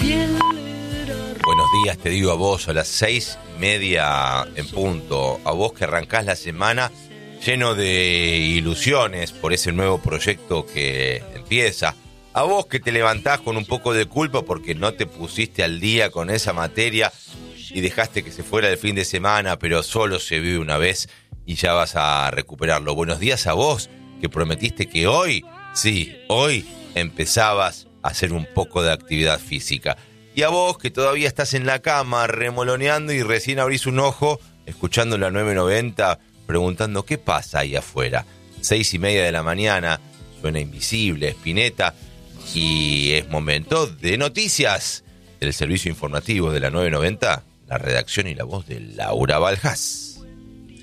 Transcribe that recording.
Buenos días, te digo a vos, a las 6:30 en punto. A vos que arrancás la semana lleno de ilusiones por ese nuevo proyecto que empieza. A vos que te levantás con un poco de culpa porque no te pusiste al día con esa materia y dejaste que se fuera el fin de semana, pero solo se vive una vez y ya vas a recuperarlo. Buenos días a vos que prometiste que hoy, sí, hoy empezabas a hacer un poco de actividad física. Y a vos que todavía estás en la cama remoloneando y recién abrís un ojo escuchando la 990 preguntando qué pasa ahí afuera. 6:30 de la mañana, suena Invisible, Spinetta y es momento de noticias del servicio informativo de la 990, la redacción y la voz de Laura Baljas.